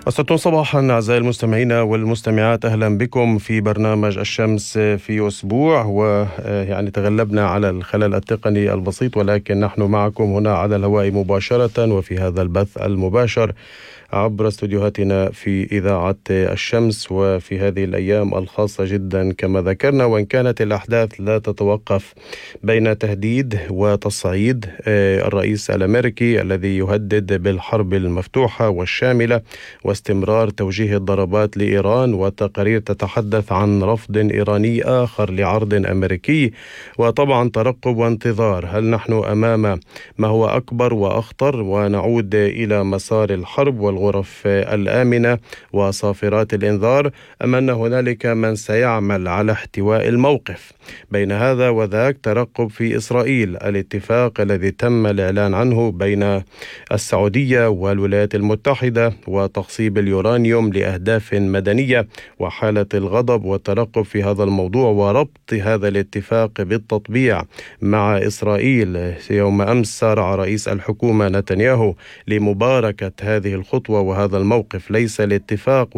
أسعدتم صباحا أعزائي المستمعين والمستمعات، أهلا بكم في برنامج الشمس في أسبوع. ويعني تغلبنا على الخلل التقني البسيط، ولكن نحن معكم هنا على الهواء مباشرة وفي هذا البث المباشر عبر استديوهاتنا في إذاعة الشمس. وفي هذه الأيام الخاصة جدا كما ذكرنا، وإن كانت الأحداث لا تتوقف بين تهديد وتصعيد الرئيس الأمريكي الذي يهدد بالحرب المفتوحة والشاملة واستمرار توجيه الضربات لإيران، وتقارير تتحدث عن رفض إيراني آخر لعرض أمريكي، وطبعا ترقب وانتظار. هل نحن أمام ما هو أكبر وأخطر، ونعود إلى مسار الحرب والغرف الآمنة وصافرات الإنذار، أم أن هنالك من سيعمل على احتواء الموقف؟ بين هذا وذاك ترقب في إسرائيل الاتفاق الذي تم الإعلان عنه بين السعودية والولايات المتحدة وتخصيب اليورانيوم لأهداف مدنية، وحالة الغضب والترقب في هذا الموضوع وربط هذا الاتفاق بالتطبيع مع إسرائيل. يوم أمس سارع رئيس الحكومة نتنياهو لمباركة هذه الخطوة وهذا الموقف، ليس الاتفاق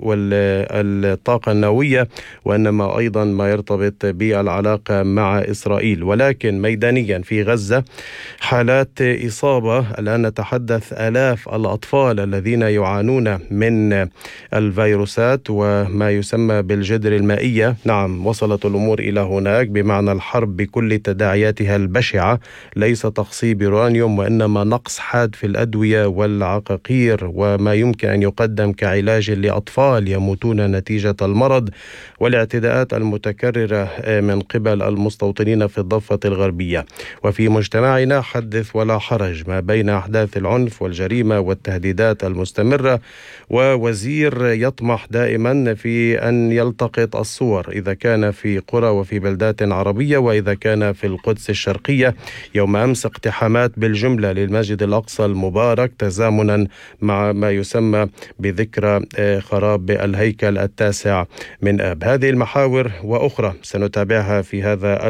والطاقة النووية، وإنما أيضا ما يرتبط بالعلاقة مع إسرائيل. ولكن ميدانيا في غزة حالات إصابة، الآن نتحدث آلاف الأطفال الذين يعانون من الفيروسات وما يسمى بالجدر المائية. نعم، وصلت الأمور إلى هناك، بمعنى الحرب بكل تداعياتها البشعة ليس تخصيب يورانيوم، وإنما نقص حاد في الأدوية والعقاقير وما يمكن أن يقدم كعلاج لأطفال يموتون نتيجة المرض، والاعتداءات المتكررة من قبل المستوطنين في الضفة الغربية. وفي مجتمعنا حدث ولا حرج ما بين أحداث العنف والجريمة والتهديدات المستمرة، ووزير يطمح دائما في أن يلتقط الصور، إذا كان في قرى وفي بلدات عربية وإذا كان في القدس الشرقية. يوم أمس اقتحامات بالجملة للمسجد الأقصى المبارك تزامنا مع ما يسمى بذكرى خراب الهيكل التاسع من آب. هذه المحاور وأخرى سنتابعها في هذا